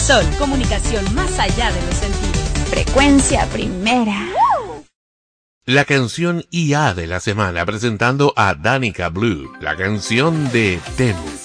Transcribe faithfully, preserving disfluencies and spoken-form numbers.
Sol, comunicación más allá de los sentidos. Frecuencia primera. La canción I A de la semana presentando a Danica Blue, la canción de Temu.